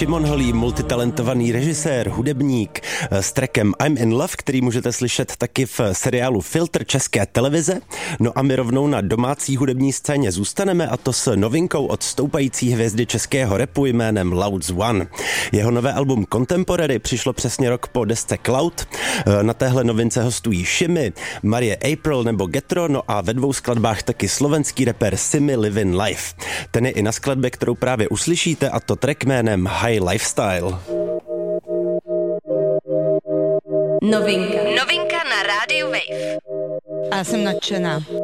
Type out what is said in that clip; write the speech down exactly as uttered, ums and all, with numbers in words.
Šimon Holý, multitalentovaný režisér, hudebník s trackem I'm in Love, který můžete slyšet taky v seriálu Filtr České televize. No a my rovnou na domácí hudební scéně zůstaneme, a to s novinkou od stoupající hvězdy českého rapu jménem Louds One. Jeho nové album Contemporary přišlo přesně rok po desce Cloud. Na téhle novince hostují Shimmy, Marie April nebo Getro, no a ve dvou skladbách taky slovenský rapper Simi Livin Life. Ten je i na skladbě, kterou právě uslyšíte, a to track jménem High Lifestyle. Novinka. Novinka na rádiu Wave. A jsem nadšená.